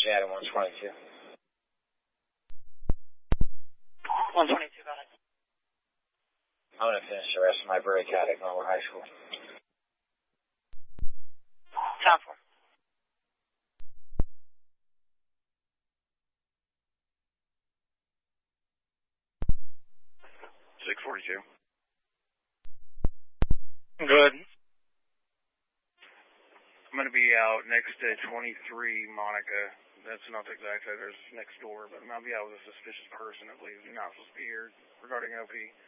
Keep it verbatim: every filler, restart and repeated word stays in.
Jet at one twenty-two. one twenty-two, got it. I'm going to finish the rest of my break out at Norwood High School. Time for. six forty-two. Good. I'm going to be out next to twenty-three Monica. That's not the exact address next door, but I'm going to be out with a suspicious person, I believe. You're not supposed to be here regarding O P.